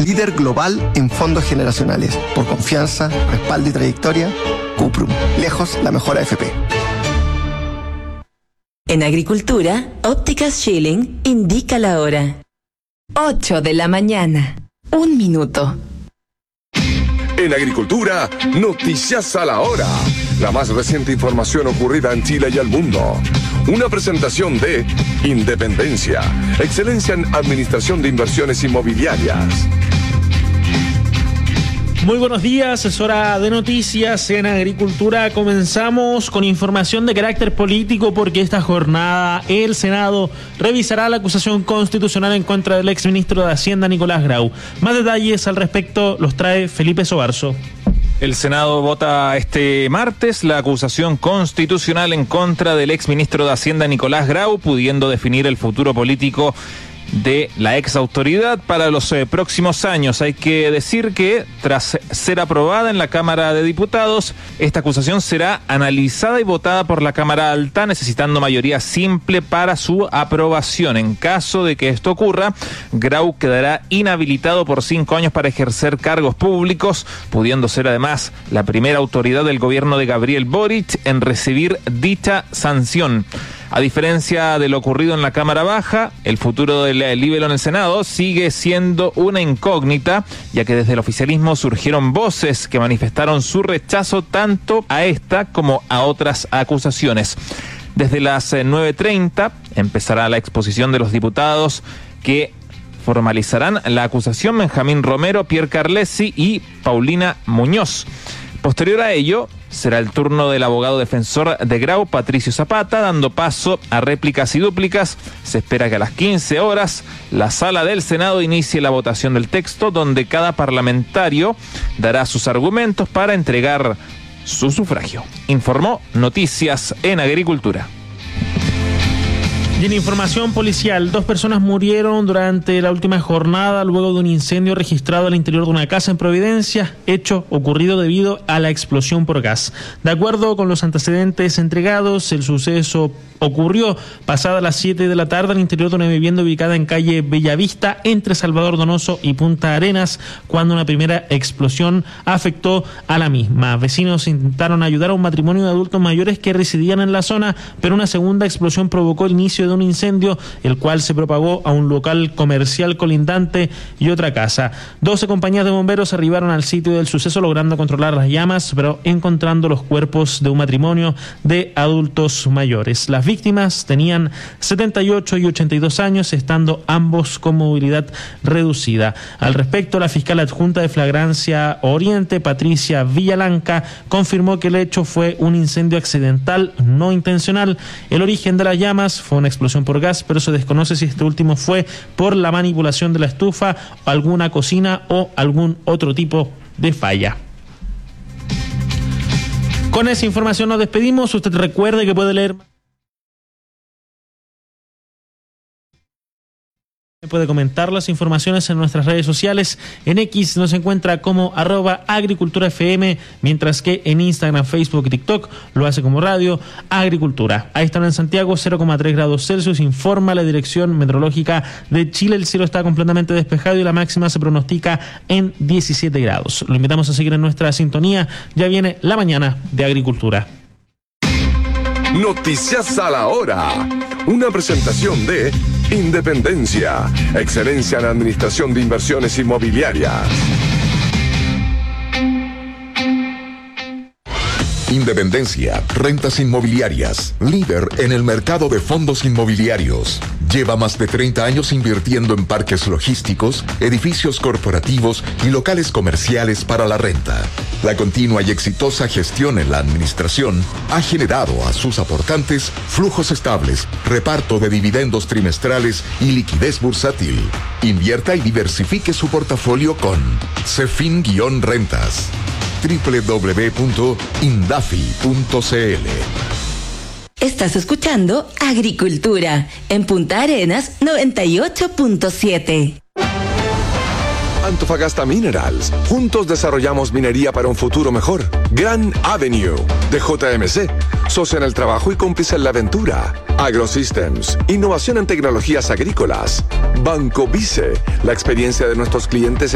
Líder global en fondos generacionales. Por confianza, respaldo y trayectoria, Cuprum. Lejos la mejor AFP. En Agricultura, Ópticas Schilling indica la hora. 8 de la mañana. 1 minuto. En Agricultura, noticias a la hora. La más reciente información ocurrida en Chile y el mundo. Una presentación de Independencia, excelencia en administración de inversiones inmobiliarias. Muy buenos días, es hora de noticias en Agricultura. Comenzamos con información de carácter político porque esta jornada el Senado revisará la acusación constitucional en contra del exministro de Hacienda Nicolás Grau. Más detalles al respecto los trae Felipe Sobarzo. El Senado vota este martes la acusación constitucional en contra del exministro de Hacienda Nicolás Grau, pudiendo definir el futuro político de la ex autoridad para los próximos años. Hay que decir que tras ser aprobada en la Cámara de Diputados, esta acusación será analizada y votada por la Cámara Alta, necesitando mayoría simple para su aprobación. En caso de que esto ocurra, Grau quedará inhabilitado por 5 años para ejercer cargos públicos, pudiendo ser además la primera autoridad del gobierno de Gabriel Boric en recibir dicha sanción. A diferencia de lo ocurrido en la Cámara Baja, el futuro del libelo en el Senado sigue siendo una incógnita, ya que desde el oficialismo surgieron voces que manifestaron su rechazo tanto a esta como a otras acusaciones. Desde las 9:30 empezará la exposición de los diputados que formalizarán la acusación: Benjamín Romero, Pierre Carlesi y Paulina Muñoz. Posterior a ello, será el turno del abogado defensor de Grau, Patricio Zapata, dando paso a réplicas y dúplicas. Se espera que a las 15 horas la sala del Senado inicie la votación del texto, donde cada parlamentario dará sus argumentos para entregar su sufragio. Informó Noticias en Agricultura. Y en información policial, 2 personas murieron durante la última jornada luego de un incendio registrado al interior de una casa en Providencia, hecho ocurrido debido a la explosión por gas. De acuerdo con los antecedentes entregados, el suceso ocurrió pasada las 7 de la tarde al interior de una vivienda ubicada en calle Bellavista, entre Salvador Donoso y Punta Arenas, cuando una primera explosión afectó a la misma. Vecinos intentaron ayudar a un matrimonio de adultos mayores que residían en la zona, pero una segunda explosión provocó el inicio de un incendio, el cual se propagó a un local comercial colindante y otra casa. 12 compañías de bomberos arribaron al sitio del suceso, logrando controlar las llamas, pero encontrando los cuerpos de un matrimonio de adultos mayores. Las víctimas tenían 78 y 82 años, estando ambos con movilidad reducida. Al respecto, la fiscal adjunta de Flagrancia Oriente, Patricia Villalanca, confirmó que el hecho fue un incendio accidental, no intencional. El origen de las llamas fue una explosión por gas, pero se desconoce si este último fue por la manipulación de la estufa, alguna cocina o algún otro tipo de falla. Con esa información nos despedimos. Usted recuerde que puede leer, puede comentar las informaciones en nuestras redes sociales. En X nos encuentra como @agriculturafm, mientras que en Instagram, Facebook y TikTok lo hace como Radio Agricultura. Ahí están en Santiago, 0,3 grados Celsius, informa la Dirección Meteorológica de Chile. El cielo está completamente despejado y la máxima se pronostica en 17 grados. Lo invitamos a seguir en nuestra sintonía. Ya viene la mañana de Agricultura. Noticias a la hora. Una presentación de Independencia, excelencia en administración de inversiones inmobiliarias. Independencia, rentas inmobiliarias, líder en el mercado de fondos inmobiliarios. Lleva más de 30 años invirtiendo en parques logísticos, edificios corporativos y locales comerciales para la renta. La continua y exitosa gestión en la administración ha generado a sus aportantes flujos estables, reparto de dividendos trimestrales y liquidez bursátil. Invierta y diversifique su portafolio con Cefin-Rentas. www.indafi.cl. Estás escuchando Agricultura en Punta Arenas 98.7. Antofagasta Minerals. Juntos desarrollamos minería para un futuro mejor. Gran Avenue de JMC. Socio en el trabajo y cómplice en la aventura. AgroSystems. Innovación en tecnologías agrícolas. Banco Vice. La experiencia de nuestros clientes